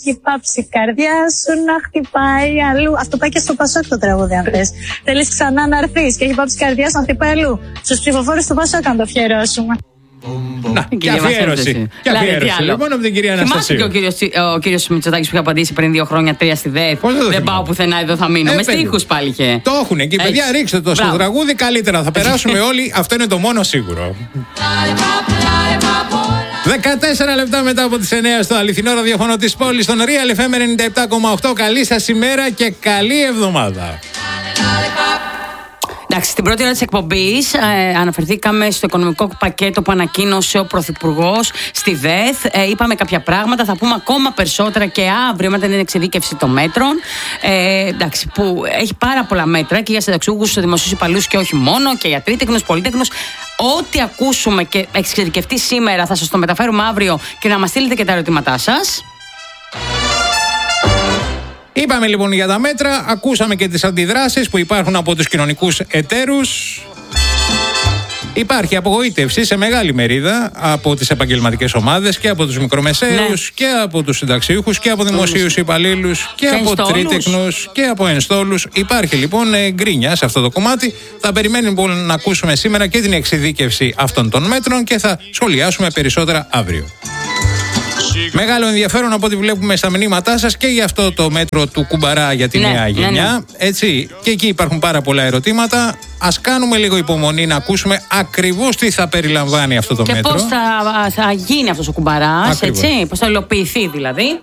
Έχει πάψει η καρδιά σου να χτυπάει αλλού. Αυτό πάει και στο Πασόκ το τραγούδι, αν θες. Θέλεις ξανά να έρθεις και έχει πάψει η καρδιά σου να χτυπάει αλλού. Στους ψηφοφόρους του Πασόκ να το αφιερώσουμε. Να, και αφιέρωση. Και αφιέρωση. Λοιπόν, από την κυρία Αναστασίου. Θυμάσαι και ο κύριος Μητσοτάκης που είχε απαντήσει πριν 2 χρόνια 3 στη ΔΕΘ. Δεν πάω πουθενά, εδώ θα μείνω. Με στίχους πάλι είχε. Το έχουν εκεί, παιδιά, ρίξτε το στο τραγούδι καλύτερα. Θα περάσουμε όλοι, αυτό είναι το μόνο σίγουρο. 14 λεπτά μετά από τις 9 στο αληθινό ραδιοφωνό της πόλης, στον Real FM 97,8. Καλή σας ημέρα και καλή εβδομάδα. Εντάξει, στην πρώτη ώρα της εκπομπής αναφερθήκαμε στο οικονομικό πακέτο που ανακοίνωσε ο Πρωθυπουργός στη ΔΕΘ. Είπαμε κάποια πράγματα, θα πούμε ακόμα περισσότερα και αύριο μετά την εξειδίκευση των μέτρων. Εντάξει, που έχει πάρα πολλά μέτρα και για συνταξιούχους, δημοσίους υπαλλήλους και όχι μόνο, και για τρίτεκνους, πολύτεκνους. Ό,τι ακούσουμε και έχει εξειδικευτεί σήμερα θα σας το μεταφέρουμε αύριο και να μας στείλετε και τα ερωτήματά σας. Είπαμε λοιπόν για τα μέτρα, ακούσαμε και τις αντιδράσεις που υπάρχουν από τους κοινωνικούς εταίρους. Υπάρχει απογοήτευση σε μεγάλη μερίδα από τις επαγγελματικές ομάδες και από τους μικρομεσαίους και από τους συνταξιούχους και από δημοσίους υπαλλήλους και από τρίτεκνους και από ενστόλους. Υπάρχει λοιπόν γκρίνια σε αυτό το κομμάτι. Θα περιμένουμε λοιπόν να ακούσουμε σήμερα και την εξειδίκευση αυτών των μέτρων και θα σχολιάσουμε περισσότερα αύριο. Μεγάλο ενδιαφέρον από ό,τι βλέπουμε στα μηνύματά σας και για αυτό το μέτρο του κουμπαρά για τη νέα γενιά. Έτσι, και εκεί υπάρχουν πάρα πολλά ερωτήματα. Ας κάνουμε λίγο υπομονή να ακούσουμε ακριβώς τι θα περιλαμβάνει αυτό το μέτρο. Και πώς θα γίνει αυτός ο κουμπαράς, έτσι, πώς θα υλοποιηθεί δηλαδή.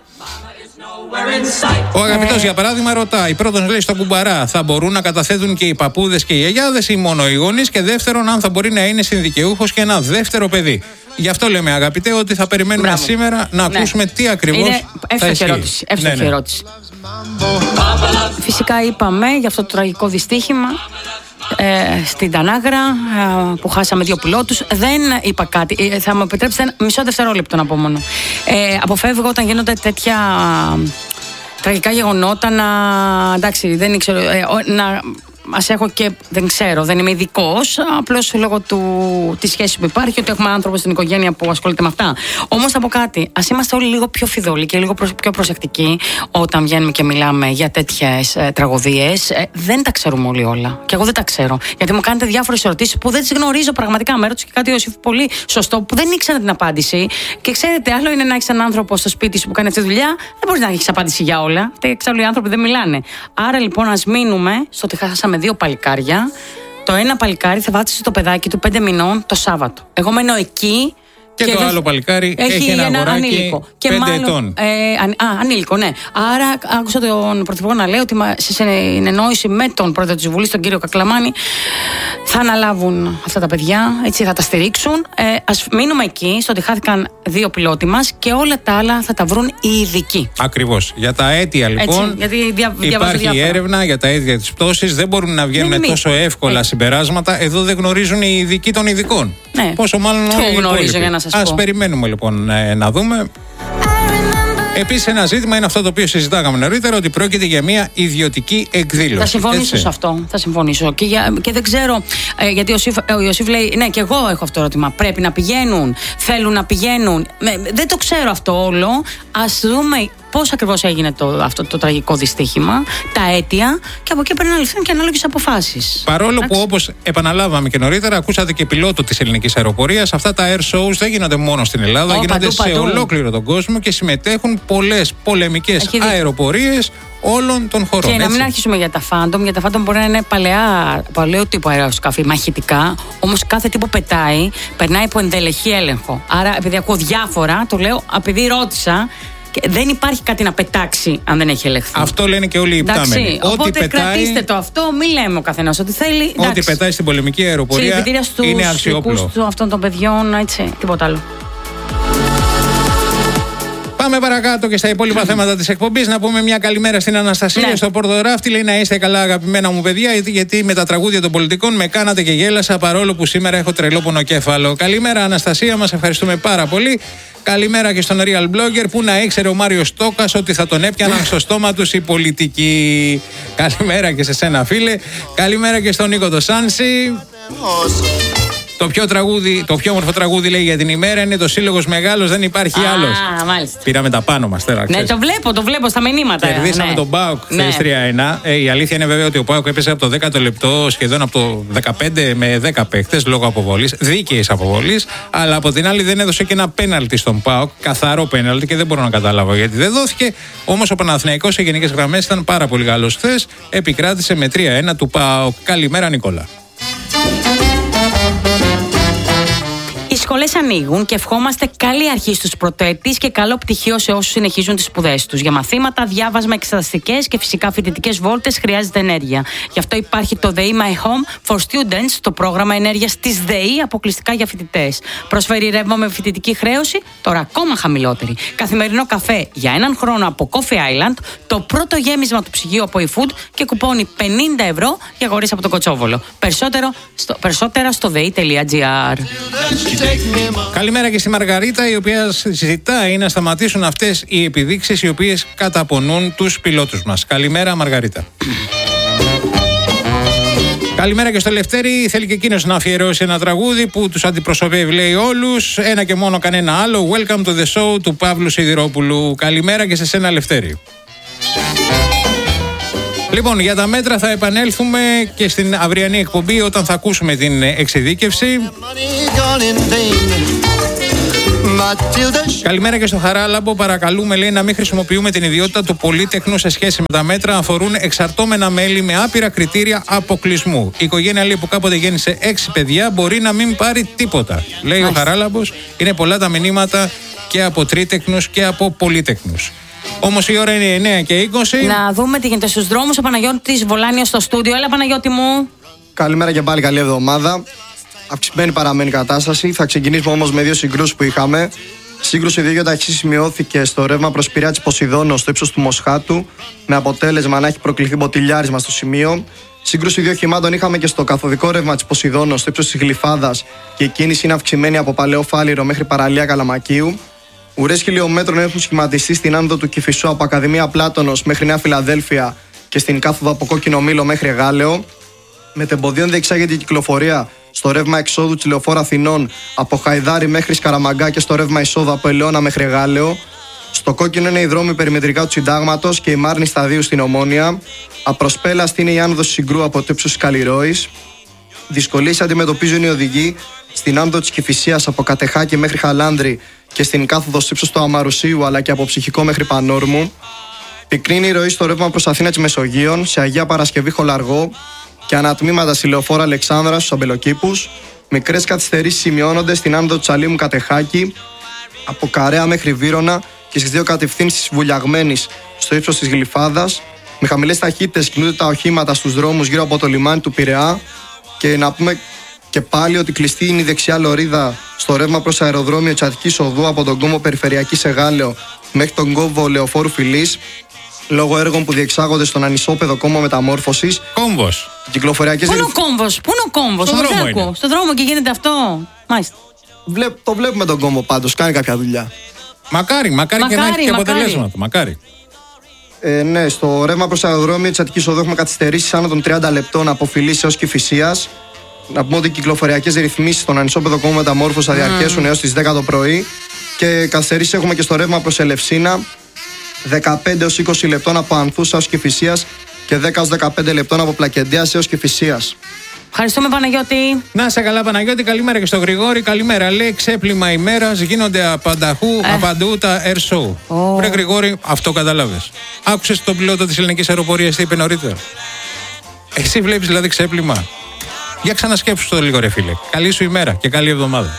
Ο αγαπητός για παράδειγμα ρωτάει, πρώτον λέει στον κουμπαρά θα μπορούν να καταθέτουν και οι παππούδες και οι γιαγιάδες ή μόνο οι γονείς, και δεύτερον αν θα μπορεί να είναι συνδικαιούχος και ένα δεύτερο παιδί. Γι' αυτό λέμε αγαπητέ ότι θα περιμένουμε σήμερα να ακούσουμε τι ακριβώς θα ισχύει. Εύστοχη ερώτηση. Φυσικά είπαμε για αυτό το τραγικό δυστύχημα στην Τανάγρα που χάσαμε 2 πιλότους. Δεν είπα κάτι, θα μου επιτρέψετε μισό δευτερόλεπτο να πω μόνο. Αποφεύγω όταν γίνονται τέτοια τραγικά γεγονότα εντάξει, δεν ήξερα ας έχω και δεν ξέρω, δεν είμαι ειδικός, απλώς λόγω της σχέσης που υπάρχει, ότι έχουμε άνθρωπο στην οικογένεια που ασχολείται με αυτά. Όμως θα πω κάτι, ας είμαστε όλοι λίγο πιο φιδωλοί και λίγο πιο προσεκτικοί όταν βγαίνουμε και μιλάμε για τέτοιες τραγωδίες. Δεν τα ξέρουμε όλοι όλα. Και εγώ δεν τα ξέρω. Γιατί μου κάνετε διάφορες ερωτήσεις που δεν τις γνωρίζω πραγματικά. Με ρώτησε και κάτι ο Ιωσήφ πολύ σωστό, που δεν ήξερα την απάντηση. Και ξέρετε, άλλο είναι να έχεις έναν άνθρωπο στο σπίτι σου που κάνει αυτή τη δουλειά, δεν μπορείς να έχεις απάντηση για όλα. Εξάλλου οι άνθρωποι δεν μιλάνε. Άρα λοιπόν ας μείνουμε στο ότι χάσαμε 2 παλικάρια. Το ένα παλικάρι θα βάτσισε το παιδάκι του 5 μηνών το Σάββατο. Εγώ μένω εκεί. Και το άλλο παλικάρι έχει ένα αγοράκι ανήλικο. 5 ετών. Ανήλικο, ναι. Άρα άκουσα τον Πρωθυπουργό να λέει ότι σε συνεννόηση με τον Πρόεδρο της Βουλής, τον κύριο Κακλαμάνη, θα αναλάβουν αυτά τα παιδιά, έτσι θα τα στηρίξουν. Ας μείνουμε εκεί, στο ότι χάθηκαν 2 πιλότοι μας και όλα τα άλλα θα τα βρουν οι ειδικοί. Ακριβώς. Για τα αίτια λοιπόν, έτσι, υπάρχει έρευνα για τα αίτια της πτώσης. Δεν μπορούν να βγαίνουν τόσο εύκολα συμπεράσματα. Εδώ δεν γνωρίζουν οι ειδικοί των ειδικών. Ναι. Πόσο μάλλον όλοι οι γνωρίζω για να σας πω. Ας περιμένουμε λοιπόν να δούμε. Επίσης, ένα ζήτημα είναι αυτό το οποίο συζητάγαμε νωρίτερα, ότι πρόκειται για μια ιδιωτική εκδήλωση. Θα συμφωνήσω σε αυτό. Θα συμφωνήσω. Και δεν ξέρω, γιατί ο Ιωσήφ λέει, ναι, και εγώ έχω αυτό το ερώτημα. Πρέπει να πηγαίνουν, θέλουν να πηγαίνουν. Δεν το ξέρω αυτό όλο. Ας δούμε πώς ακριβώς έγινε αυτό το τραγικό δυστύχημα, τα αίτια, και από εκεί πρέπει να ληφθούν και ανάλογες αποφάσεις. Παρόλο που, όπως επαναλάβαμε και νωρίτερα, ακούσατε και πιλότο της ελληνικής αεροπορίας, αυτά τα air shows δεν γίνονται μόνο στην Ελλάδα, γίνονται σε ολόκληρο τον κόσμο και συμμετέχουν πολλές πολεμικές αεροπορίες όλων των χωρών. Και να μην αρχίσουμε για τα Phantom. Για τα Phantom μπορεί να είναι παλαιό τύπο αεροσκάφη, μαχητικά. Όμως κάθε τύπο περνάει από εντελεχή έλεγχο. Άρα, επειδή ακούω διάφορα, το λέω επειδή ρώτησα. Δεν υπάρχει κάτι να πετάξει αν δεν έχει ελεγχθεί. Αυτό λένε και όλοι οι υπτάμενοι. Οπότε κρατήστε το αυτό, μην λέμε ο καθένας ό,τι θέλει. Ό,τι πετάει στην πολεμική αεροπορία είναι αξιόπλο. Αυτών των παιδιών, έτσι, τίποτα άλλο. Πάμε παρακάτω και στα υπόλοιπα θέματα της εκπομπής. Να πούμε μια καλημέρα στην Αναστασία στο Πορτοράφτη. Λέει να είστε καλά, αγαπημένα μου παιδιά, γιατί με τα τραγούδια των πολιτικών με κάνατε και γέλασα, παρόλο που σήμερα έχω τρελό πονοκέφαλο. Καλημέρα, Αναστασία, μας ευχαριστούμε πάρα πολύ. Καλημέρα και στον Real Blogger, που να ήξερε ο Μάριος Τόκας ότι θα τον έπιαναν στο στόμα τους οι πολιτικοί. Καλημέρα και σε σένα, φίλε. Καλημέρα και στον Νίκο το Σάνση. Το πιο όμορφο τραγούδι, λέει, για την ημέρα είναι το Σύλλογος Μεγάλος, δεν υπάρχει άλλος. Μάλιστα. Πήραμε τα πάνω μας τώρα. Ναι, το βλέπω στα μηνύματα. Κερδίσαμε τον ΠΑΟΚ χθες 3-1. Η αλήθεια είναι βέβαια ότι ο ΠΑΟΚ έπεσε από το 10ο λεπτό σχεδόν από το 15 με 10 παίχτες λόγω αποβολής, δίκαιης αποβολής. Αλλά από την άλλη δεν έδωσε και ένα πέναλτι στον ΠΑΟΚ, καθαρό πέναλτι, και δεν μπορώ να καταλάβω γιατί δεν δόθηκε. Όμως ο Παναθηναϊκός σε γενικές γραμμές ήταν πάρα πολύ καλός χθες. Επικράτησε με 3-1 του ΠΑΟΚ. Καλημέρα, Νικόλα. Οι σχολές ανοίγουν και ευχόμαστε καλή αρχή στους πρωτοετής και καλό πτυχίο σε όσους συνεχίζουν τις σπουδές τους. Για μαθήματα, διάβασμα, εξεταστικές και φυσικά φοιτητικές βόλτες χρειάζεται ενέργεια. Γι' αυτό υπάρχει το ΔΕΗ My Home for Students, το πρόγραμμα ενέργειας της ΔΕΗ αποκλειστικά για φοιτητές. Προσφέρει ρεύμα με φοιτητική χρέωση, τώρα ακόμα χαμηλότερη. Καθημερινό καφέ για έναν χρόνο από Coffee Island, το πρώτο γέμισμα του ψυγείου από eFood και κουπόνι 50 ευρώ για αγορές από το Κοτσόβολο. Περισσότερα στο dei.gr. Καλημέρα και στη Μαργαρίτα, η οποία ζητάει να σταματήσουν αυτές οι επιδείξεις οι οποίες καταπονούν τους πιλότους μας. Καλημέρα, Μαργαρίτα. Καλημέρα και στο Λευτέρη. Θέλει και εκείνος να αφιερώσει ένα τραγούδι που τους αντιπροσωπεύει, λέει, όλους. Ένα και μόνο κανένα άλλο. Welcome to the show του Παύλου Σιδηρόπουλου. Καλημέρα και σε σένα, Λευτέρη. Λοιπόν, για τα μέτρα θα επανέλθουμε και στην αυριανή εκπομπή όταν θα ακούσουμε την εξειδίκευση. Καλημέρα και στο Χαράλαμπο. Παρακαλούμε, λέει, να μην χρησιμοποιούμε την ιδιότητα του πολύτεχνου σε σχέση με τα μέτρα. Αφορούν εξαρτώμενα μέλη με άπειρα κριτήρια αποκλεισμού. Η οικογένεια, λέει, που κάποτε γέννησε 6 παιδιά μπορεί να μην πάρει τίποτα. Λέει ο Χαράλαμπος. Είναι πολλά τα μηνύματα και από τρίτεχνους και από πολύτεχνους. Όμως η ώρα είναι 9 και 20. Να δούμε τι γίνεται στους δρόμους. Ο Παναγιώτης Βολάνιος στο στούντιο. Έλα, Παναγιώτη μου. Καλημέρα και πάλι, καλή εβδομάδα. Αυξημένη παραμένει κατάσταση. Θα ξεκινήσουμε όμως με 2 συγκρούσεις που είχαμε. Σύγκρουση 2 ταχύτητας σημειώθηκε στο ρεύμα προς Πειραιά της Ποσειδώνου στο ύψος του Μοσχάτου, με αποτέλεσμα να έχει προκληθεί μποτιλιάρισμα στο σημείο. Σύγκρουση 2 οχημάτων είχαμε και στο καθοδικό ρεύμα της Ποσειδώνου στο ύψος της Γλυφάδας και η κίνηση είναι αυξημένη από Παλαιό Φάληρο μέχρι παραλία Καλαμακίου. Ουρές χιλιόμετρων έχουν σχηματιστεί στην άνοδο του Κηφισού από Ακαδημία Πλάτωνος μέχρι Νέα Φιλαδέλφια και στην κάθοδο από Κόκκινο Μήλο μέχρι Γάλεο. Μετεμποδίων διεξάγεται η κυκλοφορία στο ρεύμα εξόδου της Λεωφόρου Αθηνών από Χαϊδάρι μέχρι Σκαραμαγκά και στο ρεύμα εισόδου από Ελαιώνα μέχρι Γάλεο. Στο κόκκινο είναι οι δρόμοι περιμετρικά του Συντάγματος και η Μάρνη Σταδίου στην Ομόνια. Απροσπέλαστη είναι η άνοδος Συγκρού από το ύψος της Καλλιρόης. Δυσκολίες αντιμετωπίζουν οι οδηγοί στην άνοδο της Κηφισίας από Κατεχάκη μέχρι Χαλάνδρη και στην κάθοδο στο ύψος του Αμαρουσίου αλλά και από Ψυχικό μέχρι Πανόρμου. Πυκνή είναι η ροή στο ρεύμα προς Αθήνα της Μεσογείων, σε Αγία Παρασκευή Χολαργό και ανατμήματα στη Λεωφόρο Αλεξάνδρα στους Αμπελοκήπους. Μικρές καθυστερήσεις σημειώνονται στην άνοδο του Τσαλίμου Κατεχάκη, από Καρέα μέχρι Βύρωνα και στις 2 κατευθύνσεις Βουλιαγμένης στο ύψος της Γλυφάδας. Με χαμηλές ταχύτητες κινούνται τα οχήματα στους δρόμους γύρω από το λιμάνι του Πειραιά. Και να πούμε και πάλι ότι κλειστή είναι η δεξιά λωρίδα στο ρεύμα προς αεροδρόμιο της Αττικής Οδού από τον κόμβο Περιφερειακή σε Γάλεο μέχρι τον κόμβο Λεωφόρου Φιλής, λόγω έργων που διεξάγονται στον ανισόπεδο κόμβο μεταμόρφωσης. Κόμβος. Πού είναι ο κόμβος, στον δρόμο και γίνεται αυτό. Μάλιστα. Το βλέπουμε τον κόμβο πάντως, κάνει κάποια δουλειά. Μακάρι και να έχει και αποτελέσματα. Μακάρι. Ναι, στο ρεύμα προς αεροδρόμιο της Αττικής Οδού έχουμε καθυστερήσεις άνω των 30 λεπτών από Φιλής έως Κηφισίας. Να πούμε ότι οι κυκλοφοριακές ρυθμίσεις στον ανισόπεδο κόμβο μεταμόρφωσης θα διαρκέσουν έως τις 10 το πρωί. Και καθυστερήσεις έχουμε και στο ρεύμα προς Ελευσίνα, 15 έως 20 λεπτών από Ανθούσα έως Κηφισίας και 10 έως 15 λεπτών από Πλακεντέας έως Κηφισίας. Ευχαριστούμε, Παναγιώτη. Να είσαι καλά, Παναγιώτη. Καλημέρα και στο Γρηγόρη. Καλημέρα. Λέει, ξέπλυμα ημέρας γίνονται απαντού τα air show. Βρε Γρηγόρη, αυτό καταλάβες. Άκουσες τον πιλότο της ελληνικής αεροπορίας τι είπε νωρίτερα? Εσύ βλέπεις δηλαδή ξέπλυμα? Για ξανασκέψου το λίγο, ρε φίλε. Καλή σου ημέρα και καλή εβδομάδα.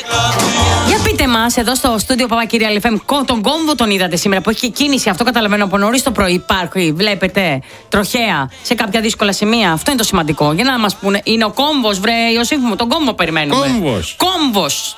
Για πείτε μας, εδώ στο στούντιο Παπακυρία FM, τον κόμβο τον είδατε σήμερα που έχει και κίνηση. Αυτό καταλαβαίνω από νωρίς το πρωί. Υπάρχει, βλέπετε, τροχαία σε κάποια δύσκολα σημεία. Αυτό είναι το σημαντικό. Για να μας πούνε, είναι ο κόμβος, βρε Ιωσήφ μου, τον κόμβο περιμένουμε. Κόμβος.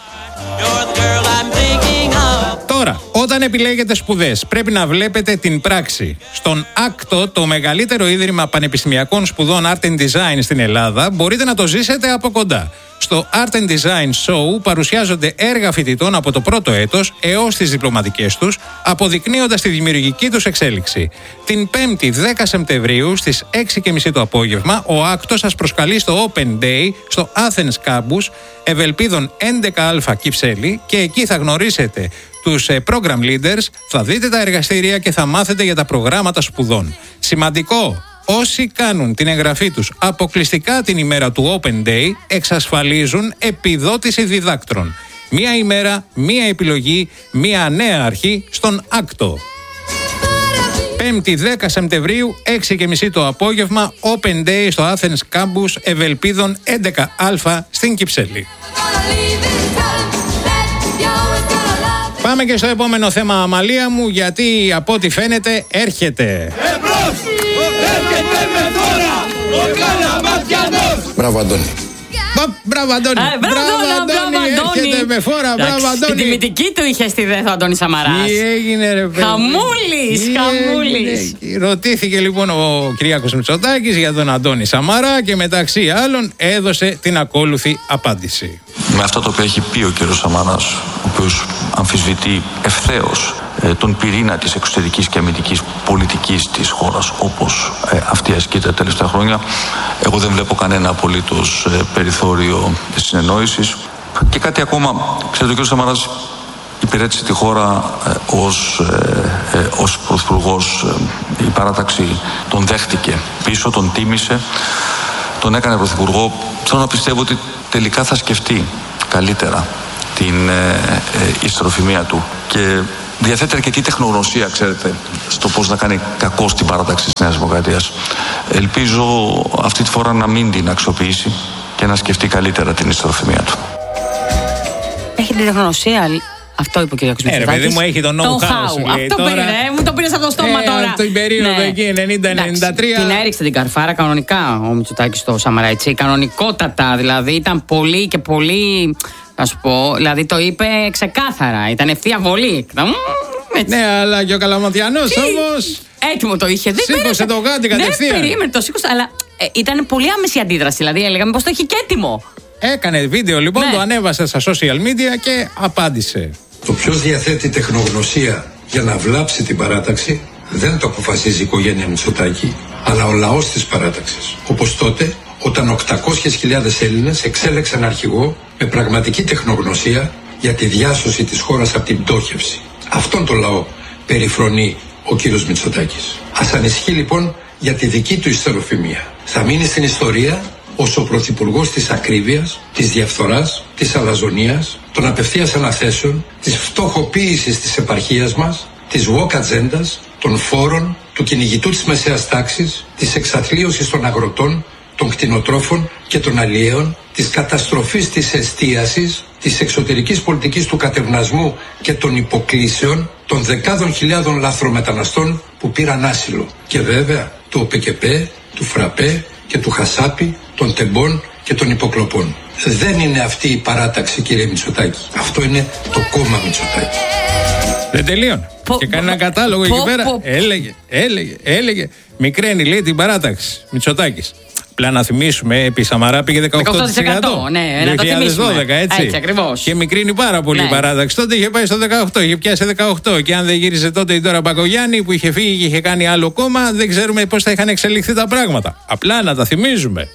Τώρα, όταν επιλέγετε σπουδές, πρέπει να βλέπετε την πράξη. Στον ΑΚΤΟ, το μεγαλύτερο ίδρυμα πανεπιστημιακών σπουδών Art and Design στην Ελλάδα, μπορείτε να το ζήσετε από κοντά. Στο Art and Design Show παρουσιάζονται έργα φοιτητών από το πρώτο έτος έως τις διπλωματικές τους, αποδεικνύοντας τη δημιουργική τους εξέλιξη. Την 5η 10 Σεπτεμβρίου στις 6:30 το απόγευμα, ο Άκτος σας προσκαλεί στο Open Day στο Athens Campus Ευελπίδων 11α Κυψέλη και εκεί θα γνωρίσετε τους program leaders, θα δείτε τα εργαστήρια και θα μάθετε για τα προγράμματα σπουδών. Σημαντικό! Όσοι κάνουν την εγγραφή τους αποκλειστικά την ημέρα του Open Day εξασφαλίζουν επιδότηση διδάκτρων. Μία ημέρα, μία επιλογή, μία νέα αρχή στον Άκτο. 5η 10 Σεπτεμβρίου, 6:30 το απόγευμα, Open Day στο Athens Campus Ευελπίδων 11α στην Κυψέλη. Πάμε και στο επόμενο θέμα, Αμαλία μου, γιατί από ό,τι φαίνεται έρχεται. Εμπρός! Έρχεται με δώρα ο Καλαματιανός! Μπράβο, Αντώνη. Μπράβο, Αντώνη. Έρχεται με φόρα. Μπράβο, Αντώνη. Την τιμητική του είχε στη ΔΕΘ ο Αντώνης Σαμαράς. Τι έγινε, ρε παιδί. Χαμούλης. Ρωτήθηκε λοιπόν ο Κυριάκος Μητσοτάκης για τον Αντώνη Σαμαρά και μεταξύ άλλων έδωσε την ακόλουθη απάντηση. Με αυτά τα οποία έχει πει ο κ. Σαμαράς, ο οποίος αμφισβητεί ευθέως τον πυρήνα της εξωτερικής και αμυντικής πολιτικής της χώρας όπως αυτή ασκείται τα τελευταία χρόνια, εγώ δεν βλέπω κανένα απολύτως περιθώριο συνεννόησης. Και κάτι ακόμα, ξέρετε, ο κ. Σαμαράς υπηρέτησε τη χώρα ως πρωθυπουργός. Η παράταξη τον δέχτηκε πίσω, τον τίμησε, τον έκανε πρωθυπουργό. Θέλω να πιστεύω ότι τελικά θα σκεφτεί καλύτερα την ιστεροφημία του και διαθέτει αρκετή τεχνογνωσία, ξέρετε, στο πώς να κάνει κακό στην παράταξη της Νέας Δημοκρατίας. Ελπίζω αυτή τη φορά να μην την αξιοποιήσει και να σκεφτεί καλύτερα την ιστεροφημία του. Έχει την τεχνογνωσία. Αυτό είπε ο κ. Μητσοτάκης. Παιδί μου, έχει το know-how. Αυτό πήρε, μου το πήρε από το στόμα τώρα. Την περίοδο εκεί, 90-93. Την έριξε την καρφάρα κανονικά ο Μητσοτάκης στο Σαμαρά, έτσι. Κανονικότατα, δηλαδή ήταν πολύ και πολύ. Να σου πω, δηλαδή το είπε ξεκάθαρα. Ήταν ευθεία βολή. Ναι, αλλά και ο Καλαματιανός όμως. Έτοιμο το είχε. Σήκωσε το γάντι κατευθείαν. Ναι, περίμενε, το σήκωσε, αλλά ήταν πολύ άμεση αντίδραση. Δηλαδή έλεγαμε πως το είχε και έτοιμο. Έκανε βίντεο λοιπόν, το ανέβασε στα social media και απάντησε. Το ποιος διαθέτει τεχνογνωσία για να βλάψει την παράταξη δεν το αποφασίζει η οικογένεια Μητσοτάκη, αλλά ο λαός της παράταξης. Όπως τότε, όταν 800.000 Έλληνες εξέλεξαν αρχηγό με πραγματική τεχνογνωσία για τη διάσωση της χώρας από την πτώχευση. Αυτόν τον λαό περιφρονεί ο κύριος Μητσοτάκης. Ας ανησυχεί λοιπόν για τη δική του ιστεροφημία. Θα μείνει στην ιστορία ως ο πρωθυπουργός της ακρίβειας, της διαφθοράς, της αλαζονίας, των απευθείας αναθέσεων, της φτωχοποίησης της επαρχίας μας, της woke ατζέντας, των φόρων, του κυνηγητού της μεσαίας τάξης, της εξαθλίωσης των αγροτών, των κτηνοτρόφων και των αλλιέων, της καταστροφής της εστίασης, της εξωτερικής πολιτικής του κατευνασμού και των υποκλήσεων, των δεκάδων χιλιάδων λαθρομεταναστών που πήραν άσυλο. Και βέβαια του ΟΠΕΚΕΠΕ, του ΦΡΑΠΕ και του Χασάπη, των τεμπών και των υποκλοπών. Δεν είναι αυτή η παράταξη, κύριε Μητσοτάκη. Αυτό είναι το κόμμα Μητσοτάκη. Δεν τελείωνε. Και κάνει ένα κατάλογο εκεί πέρα. Έλεγε. Μικραίνει, λέει, την παράταξη. Μητσοτάκης. Απλά να θυμίσουμε, επί Σαμαρά πήγε 18%. Ναι, να το θυμίσουμε. 2012, έτσι. Έτσι ακριβώς. Και μικρύνει πάρα πολύ η παράταξη. Τότε είχε πάει στο 18, είχε πιάσει 18. Και αν δεν γύριζε τότε η Ντόρα Μπακογιάννη που είχε φύγει και είχε κάνει άλλο κόμμα, δεν ξέρουμε πώς θα είχαν εξελιχθεί τα πράγματα. Απλά να τα θυμίζουμε.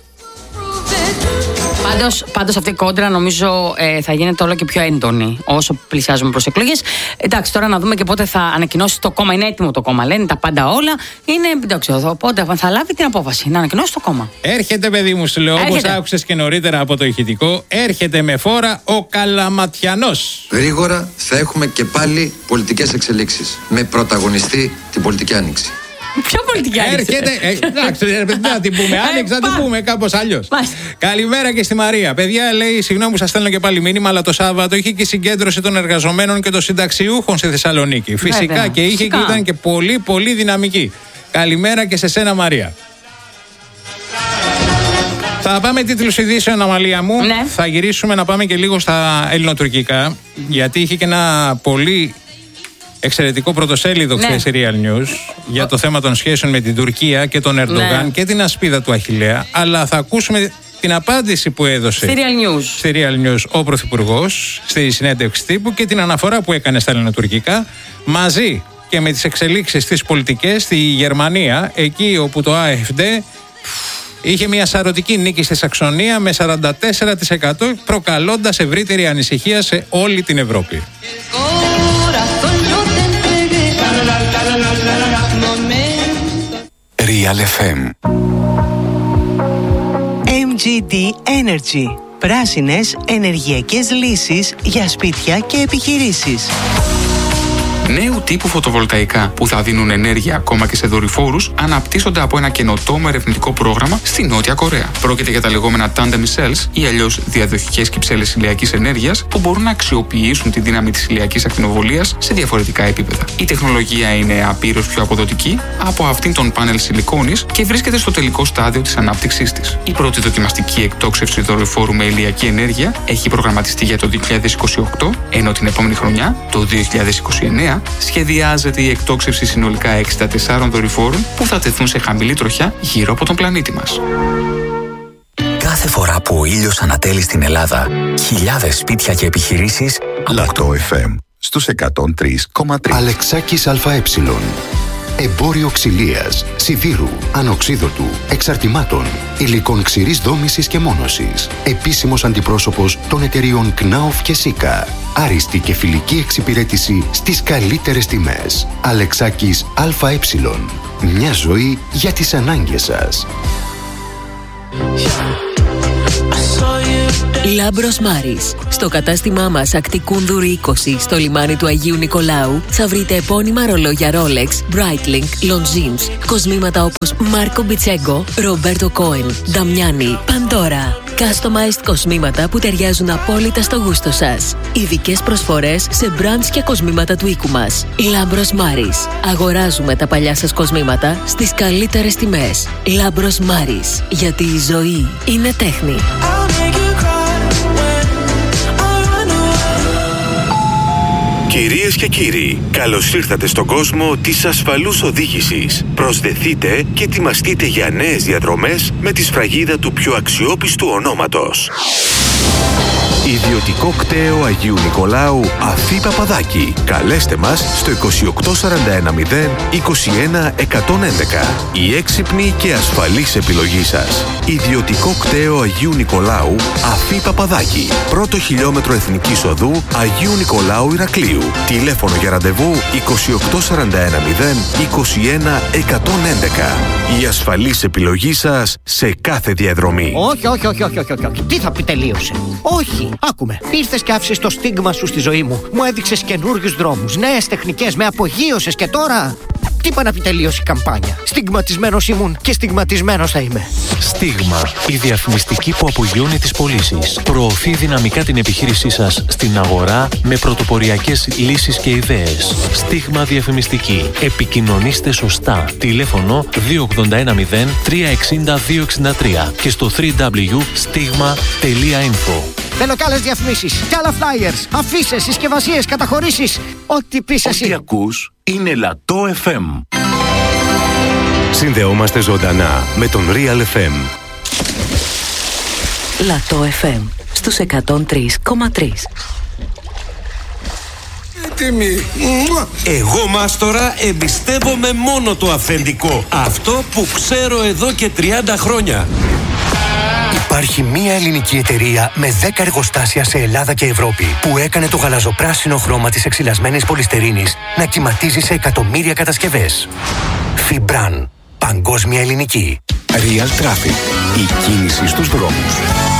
Πάντως αυτή η κόντρα νομίζω θα γίνεται όλο και πιο έντονη όσο πλησιάζουμε προς εκλογές. Εντάξει, τώρα να δούμε και πότε θα ανακοινώσει το κόμμα. Είναι έτοιμο το κόμμα, λένε τα πάντα όλα. Είναι, εντάξει, πότε θα λάβει την απόφαση να ανακοινώσει το κόμμα. Έρχεται, παιδί μου, σου λέω, όπως άκουσες και νωρίτερα από το ηχητικό, έρχεται με φόρα ο Καλαματιανός. Γρήγορα θα έχουμε και πάλι πολιτικές εξελίξεις με πρωταγωνιστή την πολιτική άνοιξη. Ποια πολιτική άνοιξη? Έρχεται. Εντάξει, να την πούμε. Άνοιξη, να την πούμε κάπως αλλιώς. Καλημέρα και στη Μαρία. Παιδιά, λέει, συγγνώμη που σας στέλνω και πάλι μήνυμα, αλλά το Σάββατο είχε και συγκέντρωση των εργαζομένων και των συνταξιούχων στη Θεσσαλονίκη. Φυσικά και είχε και ήταν και πολύ, πολύ δυναμική. Καλημέρα και σε σένα, Μαρία. Θα πάμε τίτλους ειδήσεων, Αμαλία μου. Ναι. Θα γυρίσουμε να πάμε και λίγο στα ελληνοτουρκικά, γιατί είχε και ένα πολύ εξαιρετικό πρωτοσέλιδο χθες Real News για το θέμα των σχέσεων με την Τουρκία και τον Ερντογάν και την ασπίδα του Αχιλλέα. Αλλά θα ακούσουμε την απάντηση που έδωσε στη Real News ο Πρωθυπουργός στη συνέντευξη τύπου και την αναφορά που έκανε στα ελληνοτουρκικά, μαζί και με τις εξελίξεις στις πολιτικές στη Γερμανία, εκεί όπου το AfD είχε μια σαρωτική νίκη στη Σαξονία με 44%, προκαλώντας ευρύτερη ανησυχία σε όλη την Ευρώπη. Real FM. MGD Energy. Πράσινες ενεργειακές λύσεις για σπίτια και επιχειρήσεις. Νέου τύπου φωτοβολταϊκά που θα δίνουν ενέργεια ακόμα και σε δορυφόρους αναπτύσσονται από ένα καινοτόμο ερευνητικό πρόγραμμα στη Νότια Κορέα. Πρόκειται για τα λεγόμενα tandem cells ή αλλιώς διαδοχικές κυψέλες ηλιακής ενέργειας που μπορούν να αξιοποιήσουν τη δύναμη της ηλιακής ακτινοβολίας σε διαφορετικά επίπεδα. Η τεχνολογία είναι απείρως πιο αποδοτική από αυτήν των πάνελ σιλικόνης και βρίσκεται στο τελικό στάδιο της ανάπτυξής της. Η πρώτη δοκιμαστική εκτόξευση δορυφόρου με ηλιακή ενέργεια έχει προγραμματιστεί για το 2028, ενώ την επόμενη χρονιά, το 2029, σχεδιάζεται η εκτόξευση συνολικά 64 δορυφόρων που θα τεθούν σε χαμηλή τροχιά γύρω από τον πλανήτη μας. Κάθε φορά που ο ήλιος ανατέλει στην Ελλάδα, χιλιάδες σπίτια και επιχειρήσεις... Λατό FM στους 103,3. Αλεξάκης ΑΕ. Εμπόριο ξυλίας, σιδήρου, ανοξίδωτου, εξαρτημάτων, υλικών ξηρής δόμησης και μόνωσης. Επίσημος αντιπρόσωπος των εταιριών ΚΝΑΟΦ και ΣΥΚΑ. Άριστη και φιλική εξυπηρέτηση στις καλύτερες τιμές. Αλεξάκης ΑΕ. Μια ζωή για τις ανάγκες σας. Λάμπρος Μάρης. Στο κατάστημά μας Ακτικούνδουρη 20 στο λιμάνι του Αγίου Νικολάου θα βρείτε επώνυμα ρολόγια Rolex, Breitling, Longines, κοσμήματα όπως Μάρκο Μπιτσέγκο, Ρομπέρτο Κόεν, Νταμιάνι, Παντόρα. Customized κοσμήματα που ταιριάζουν απόλυτα στο γούστο σας. Ειδικές προσφορές σε brands και κοσμήματα του οίκου μας. Λάμπρος Μάρης. Αγοράζουμε τα παλιά σας κοσμήματα στις καλύτερες τιμές. Λάμπρος Μάρης. Γιατί η ζωή είναι τέχνη. Κυρίες και κύριοι, καλώς ήρθατε στον κόσμο της ασφαλούς οδήγησης. Προσδεθείτε και ετοιμαστείτε για νέες διαδρομές με τη σφραγίδα του πιο αξιόπιστου ονόματος. Ιδιωτικό κτέο Αγίου Νικολάου Αφή Παπαδάκη. Καλέστε μας στο 28410 21111. Η έξυπνη και ασφαλής επιλογή σας. Ιδιωτικό κτέο Αγίου Νικολάου Αφή Παπαδάκη. Πρώτο χιλιόμετρο Εθνικής Οδού Αγίου Νικολάου Ηρακλείου. Τηλέφωνο για ραντεβού 28410 21111. Η ασφαλής επιλογή σας σε κάθε διαδρομή. Όχι. Τι θα πει τελείωσε? Όχι. Άκουμε. Ήρθες και άφησες το στίγμα σου στη ζωή μου. Μου έδειξες καινούριους δρόμους, νέες τεχνικές, με απογείωσες και τώρα. Τι είπα να πει τελείωσε η καμπάνια? Στιγματισμένος ήμουν και στιγματισμένος θα είμαι. Στίγμα. Η διαφημιστική που απογειώνει τις πωλήσεις. Προωθεί δυναμικά την επιχείρησή σας στην αγορά με πρωτοποριακές λύσεις και ιδέες. Στίγμα διαφημιστική. Επικοινωνήστε σωστά. Τηλέφωνο 2810 360 263 και στο www.stigma.info. Θέλω κι άλλες διαφημίσεις, κι άλλα flyers, αφήσεις, συσκευασίες, καταχωρήσεις. Ό,τι πεις εσύ. Ό,τι ακούς είναι Λατό FM. Συνδεόμαστε ζωντανά με τον Real FM. Λατό FM στους 103,3. Έτοιμοι. Εγώ μάστορα εμπιστεύομαι μόνο το αυθεντικό. Αυτό που ξέρω εδώ και 30 χρόνια. Υπάρχει μία ελληνική εταιρεία με 10 εργοστάσια σε Ελλάδα και Ευρώπη που έκανε το γαλαζοπράσινο χρώμα της εξυλασμένης πολυστερίνης να κυματίζει σε εκατομμύρια κατασκευές. Φιμπραν. Παγκόσμια ελληνική. Real Traffic. Η κίνηση στους δρόμους.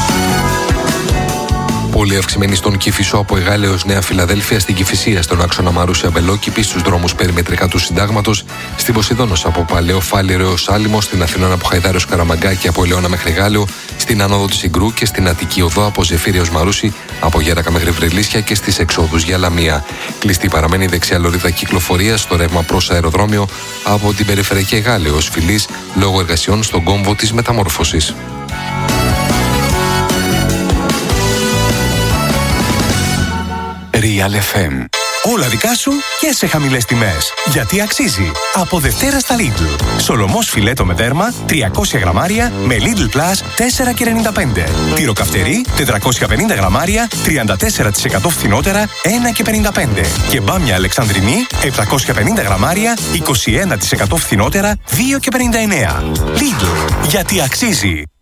Πολύ αυξημένη στον Κηφισό από Εγάλεω Νέα Φιλαδέλφια, στην Κηφισία, στον άξονα Μαρούσια Μπελόκηπη, στους δρόμους περιμετρικά του Συντάγματος, στην Ποσειδώνος από Παλαιό Φάληρο έως Άλυμο, στην Αθηνώνα από Χαϊδάριος Καραμαγκάκη από Ελαιώνα μέχρι Γάλεο, στην Άνοδο της Ιγκρού και στην Αττική Οδό από Ζεφύρια ως Μαρούσι, από Γέρακα μέχρι Βρυλίσια και στις εξόδους για Λαμία. Κλειστή παραμένει η δεξιά λωρίδα κυκλοφορίας στο ρεύμα προς αεροδρόμιο από την περιφερειακή Εγάλεω ως Φιλής λόγω εργασιών στον κόμβο της μεταμόρφωσης. Real FM. Όλα δικά σου και σε χαμηλές τιμές. Γιατί αξίζει. Από Δευτέρα στα Lidl. Σολομός φιλέτο με δέρμα 300 γραμμάρια με Lidl Plus 4,95. Τυροκαυτερί 450 γραμμάρια 34% φθηνότερα 1,55. Και μπάμια Αλεξανδρινή 750 γραμμάρια 21% φθηνότερα 2,59. Lidl. Γιατί αξίζει.